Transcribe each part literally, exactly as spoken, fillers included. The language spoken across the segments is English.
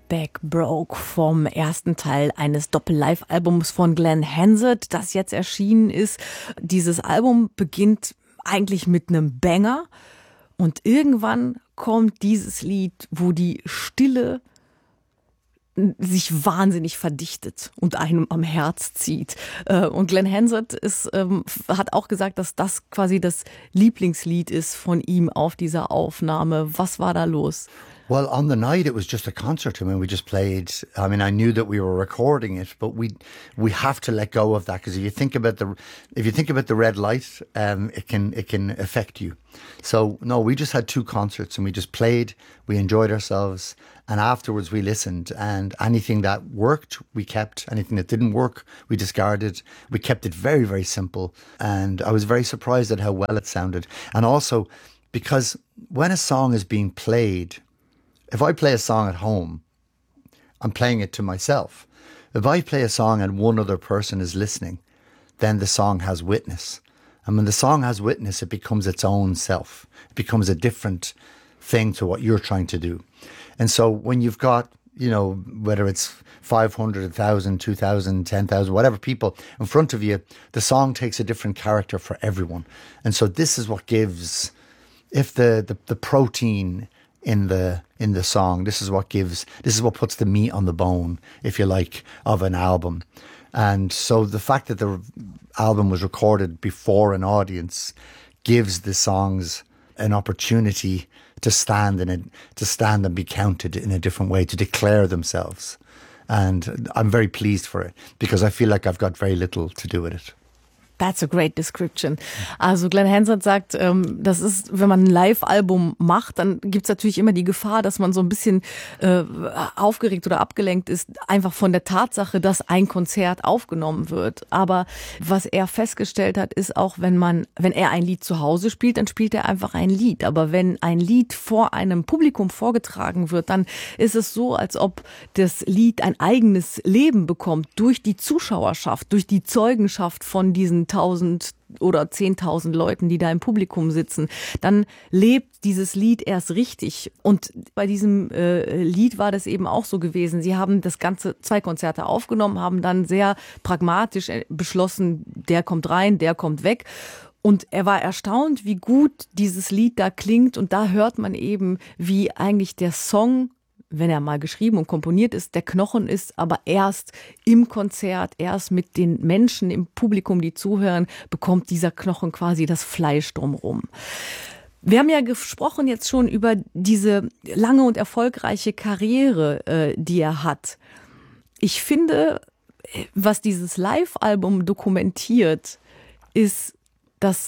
Back Broke vom ersten Teil eines Doppel-Live-Albums von Glenn Hansard, das jetzt erschienen ist. Dieses Album beginnt eigentlich mit einem Banger und irgendwann kommt dieses Lied, wo die Stille sich wahnsinnig verdichtet und einem am Herz zieht. Und Glenn Hansard ist, hat auch gesagt, dass das quasi das Lieblingslied ist von ihm auf dieser Aufnahme. Was war da los? Well, on the night, it was just a concert. I mean, we just played. I mean, I knew that we were recording it, but we we have to let go of that because if you think about the if you think about the red light, um, it can it can affect you. So no, we just had two concerts and we just played. We enjoyed ourselves, and afterwards we listened. And anything that worked, we kept. Anything that didn't work, we discarded. We kept it very very simple, and I was very surprised at how well it sounded. And also, because when a song is being played. If I play a song at home, I'm playing it to myself. If I play a song and one other person is listening, then the song has witness. And when the song has witness, it becomes its own self. It becomes a different thing to what you're trying to do. And so when you've got, you know, whether it's five hundred, one thousand, two thousand, ten thousand, whatever people in front of you, the song takes a different character for everyone. And so this is what gives, if the, the, the protein in the in the song, this is what gives, this is what puts the meat on the bone, if you like, of an album. And so the fact that the album was recorded before an audience gives the songs an opportunity to stand in a, to stand and be counted in a different way, to declare themselves. And I'm very pleased for it because I feel like I've got very little to do with it. That's a great description. Also Glenn Hansard sagt, ähm, das ist, wenn man ein Live-Album macht, dann gibt's natürlich immer die Gefahr, dass man so ein bisschen äh, aufgeregt oder abgelenkt ist, einfach von der Tatsache, dass ein Konzert aufgenommen wird. Aber was er festgestellt hat, ist auch, wenn man, wenn er ein Lied zu Hause spielt, dann spielt er einfach ein Lied. Aber wenn ein Lied vor einem Publikum vorgetragen wird, dann ist es so, als ob das Lied ein eigenes Leben bekommt durch die Zuschauerschaft, durch die Zeugenschaft von diesen tausend oder zehntausend Leuten, die da im Publikum sitzen, dann lebt dieses Lied erst richtig. Und bei diesem äh, Lied war das eben auch so gewesen. Sie haben das Ganze, zwei Konzerte aufgenommen, haben dann sehr pragmatisch beschlossen, der kommt rein, der kommt weg. Und er war erstaunt, wie gut dieses Lied da klingt. Und da hört man eben, wie eigentlich der Song, wenn er mal geschrieben und komponiert ist, der Knochen ist, aber erst im Konzert, erst mit den Menschen im Publikum, die zuhören, bekommt dieser Knochen quasi das Fleisch drumherum. Wir haben ja gesprochen jetzt schon über diese lange und erfolgreiche Karriere, äh, die er hat. Ich finde, was dieses Live-Album dokumentiert, ist, dass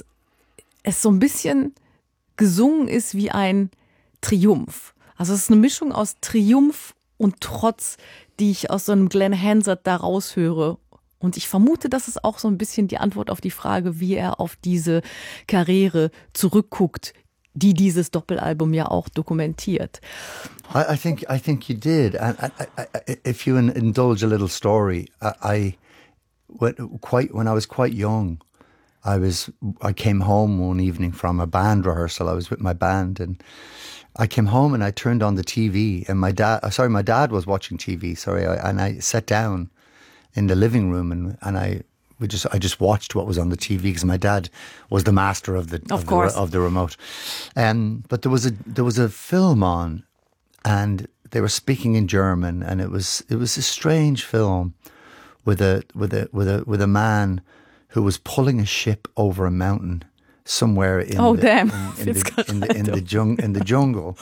es so ein bisschen gesungen ist wie ein Triumph. Also es ist eine Mischung aus Triumph und Trotz, die ich aus so einem Glenn Hansard da raushöre. Und ich vermute, das ist auch so ein bisschen die Antwort auf die Frage, wie er auf diese Karriere zurückguckt, die dieses Doppelalbum ja auch dokumentiert. I, I think I think you did. And I, I, I, if you indulge a little story, I, I quite when I was quite young, I was I came home one evening from a band rehearsal. I was with my band and I came home and I turned on the T V and my dad, sorry, my dad was watching T V, sorry, and I sat down in the living room and, and I we just I just watched what was on the T V because my dad was the master of the of, of course. the, of the remote. Um, but there was a there was a film on and they were speaking in German and it was it was a strange film with a with a with a with a man who was pulling a ship over a mountain. Somewhere in oh, the, damn. in, in, the, in, the, in, the jung, in the jungle.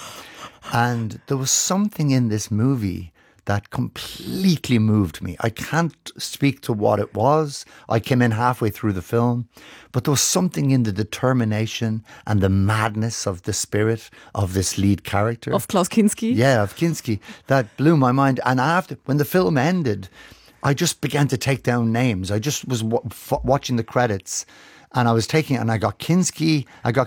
And there was something in this movie that completely moved me. I can't speak to what it was. I came in halfway through the film, but there was something in the determination and the madness of the spirit of this lead character. Of Klaus Kinski? Yeah, of Kinski. That blew my mind. And after, when the film ended, I just began to take down names. I just was w- f- watching the credits. And I was taking it, and I got Kinski, I got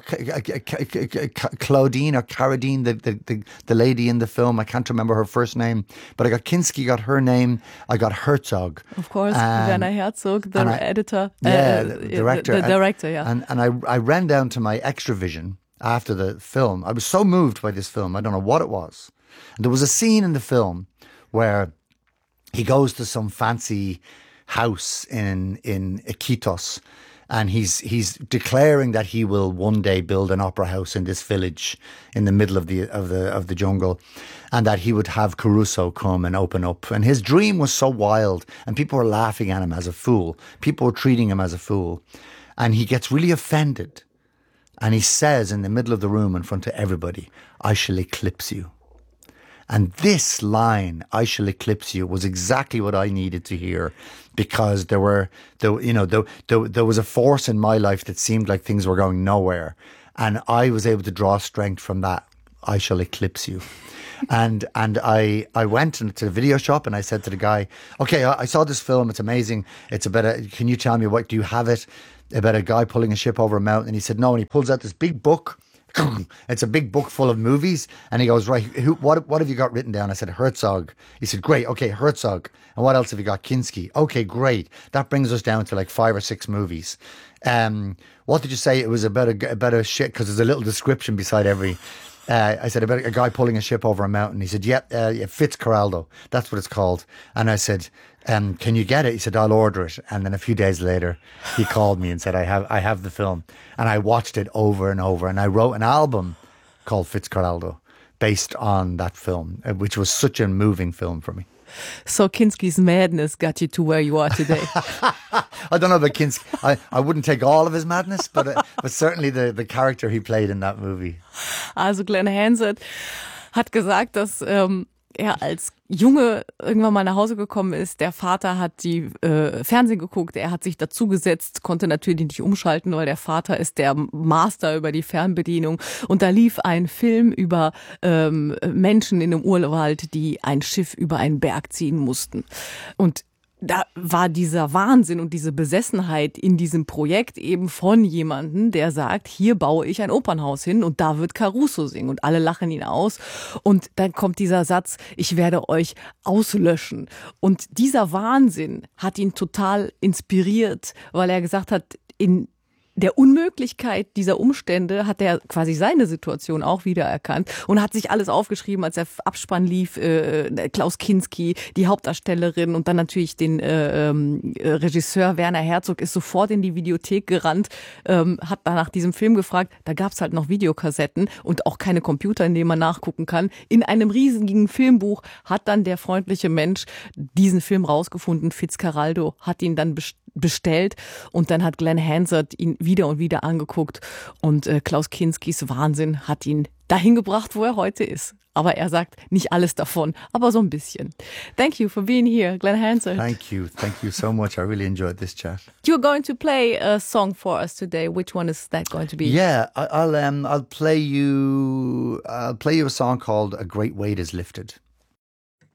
Claudine or Caradine, the, the, the lady in the film. I can't remember her first name, but I got Kinski, got her name. I got Herzog. Of course, and, Werner Herzog, the I, editor. Yeah, uh, the director. The, the director, yeah. And, and I, I ran down to my Extravision after the film. I was so moved by this film. I don't know what it was. And there was a scene in the film where he goes to some fancy house in in Iquitos, and he's he's declaring that he will one day build an opera house in this village in the middle of the of the of the jungle, and that he would have Caruso come and open up. And his dream was so wild, and people were laughing at him as a fool. People were treating him as a fool, and he gets really offended, and he says in the middle of the room in front of everybody, "I shall eclipse you." And this line, "I shall eclipse you," was exactly what I needed to hear, because there were, there, you know, there, there, there was a force in my life that seemed like things were going nowhere. And I was able to draw strength from that. "I shall eclipse you." and and I I went into the video shop and I said to the guy, "Okay, I, I saw this film. It's amazing. It's about a, can you tell me what, do you have it? About a guy pulling a ship over a mountain." And he said, "No." And he pulls out this big book. It's a big book full of movies. And he goes, "Right, who, what what have you got written down?" I said, "Herzog." He said, "Great, okay, Herzog. And what else have you got?" "Kinski." "Okay, great. That brings us down to like five or six movies. Um, what did you say? It was about a, about a ship," because there's a little description beside every... Uh, I said, "About a guy pulling a ship over a mountain." He said, "Yep, yeah, uh, yeah, Fitzcarraldo. That's what it's called." And I said, um, "Can you get it?" He said, "I'll order it." And then a few days later, he called me and said, I have I have the film. And I watched it over and over. And I wrote an album called Fitzcarraldo based on that film, which was such a moving film for me. So Kinski's madness got you to where you are today. I don't know about Kinski. I, I wouldn't take all of his madness, but uh, but certainly the, the character he played in that movie. Also Glenn Hansard hat gesagt, dass ähm, er als Junge irgendwann mal nach Hause gekommen ist. Der Vater hat die äh, Fernsehen geguckt, er hat sich dazugesetzt, konnte natürlich nicht umschalten, weil der Vater ist der Master über die Fernbedienung. Und da lief ein Film über ähm, Menschen in einem Urwald, die ein Schiff über einen Berg ziehen mussten. Und da war dieser Wahnsinn und diese Besessenheit in diesem Projekt eben von jemandem, der sagt, hier baue ich ein Opernhaus hin und da wird Caruso singen, und alle lachen ihn aus. Und dann kommt dieser Satz, ich werde euch auslöschen. Und dieser Wahnsinn hat ihn total inspiriert, weil er gesagt hat, in der Unmöglichkeit dieser Umstände hat er quasi seine Situation auch wiedererkannt und hat sich alles aufgeschrieben, als der Abspann lief, äh, Klaus Kinski, die Hauptdarstellerin, und dann natürlich den äh, äh, Regisseur Werner Herzog ist sofort in die Videothek gerannt, ähm, hat dann nach diesem Film gefragt. Da gab's halt noch Videokassetten und auch keine Computer, in denen man nachgucken kann. In einem riesigen Filmbuch hat dann der freundliche Mensch diesen Film rausgefunden. Fitzcarraldo hat ihn dann bestellt, und dann hat Glenn Hansard ihn wieder und wieder angeguckt, und äh, Klaus Kinskis Wahnsinn hat ihn dahin gebracht, wo er heute ist. Aber er sagt, nicht alles davon, aber so ein bisschen. Thank you for being here, Glenn Hansard. Thank you. Thank you so much. I really enjoyed this chat. You're going to play a song for us today. Which one is that going to be? Yeah, I, I'll um, I'll play you I'll play you a song called "A Great Weight Is Lifted."